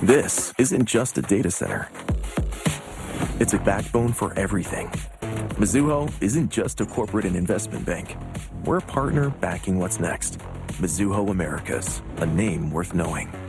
This isn't just a data center. It's a backbone for everything. Mizuho isn't just a corporate and investment bank. We're a partner backing what's next. Mizuho Americas, a name worth knowing.